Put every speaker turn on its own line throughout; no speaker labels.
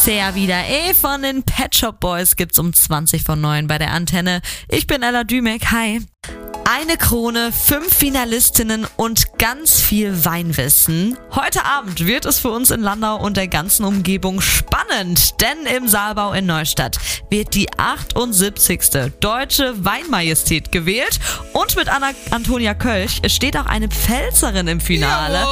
Sehr wieder. Von den Pet Shop Boys gibt's um 20:09 bei der Antenne. Ich bin Ella Dümek. Hi. Eine Krone, 5 Finalistinnen und ganz viel Weinwissen. Heute Abend wird es für uns in Landau und der ganzen Umgebung spannend, denn im Saalbau in Neustadt wird die 78. Deutsche Weinmajestät gewählt und mit Antonia Kölch steht auch eine Pfälzerin im Finale.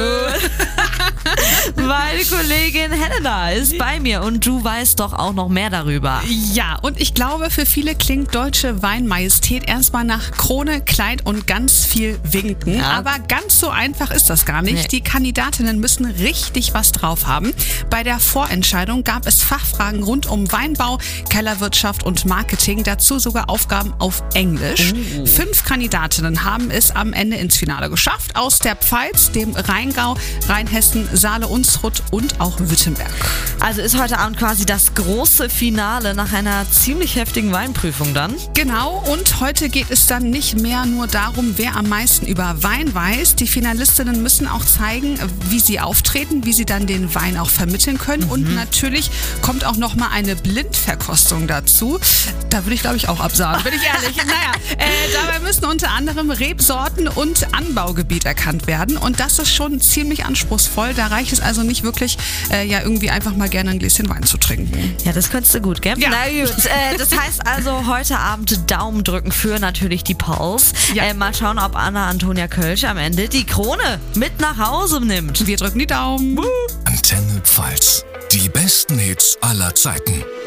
Meine Kollegin Helena ist bei mir und du weißt doch auch noch mehr darüber.
Ja, und ich glaube, für viele klingt Deutsche Weinmajestät erstmal nach Krone, Kleid und ganz viel Winken.
Ja.
Aber ganz so einfach ist das gar nicht.
Nee.
Die Kandidatinnen müssen richtig was drauf haben. Bei der Vorentscheidung gab es Fachfragen rund um Weinbau, Kellerwirtschaft und Marketing. Dazu sogar Aufgaben auf Englisch. 5 Kandidatinnen haben es am Ende ins Finale geschafft. Aus der Pfalz, dem Rheingau, Rheinhessen, Saale-Unstrut und auch Württemberg.
Also ist heute Abend quasi das große Finale nach einer ziemlich heftigen Weinprüfung dann?
Genau, und heute geht es dann nicht mehr nur darum, wer am meisten über Wein weiß. Die Finalistinnen müssen auch zeigen, wie sie auftreten, wie sie dann den Wein auch vermitteln können. Und natürlich kommt auch nochmal eine Blindverkostung dazu. Da würde ich, glaube ich, auch absagen, bin ich ehrlich. Dabei müssen unter anderem Rebsorten und Anbaugebiet erkannt werden. Und das ist schon ziemlich anspruchsvoll. Da reicht es also nicht wirklich, irgendwie einfach mal gerne ein Gläschen Wein zu trinken.
Ja, das könntest du gut, gell?
Ja.
Na gut, das heißt also heute Abend Daumen drücken für natürlich die Pulse.
Ja.
Mal schauen, ob Antonia Kölch am Ende die Krone mit nach Hause nimmt.
Wir drücken die Daumen.
Antenne Pfalz. Die besten Hits aller Zeiten.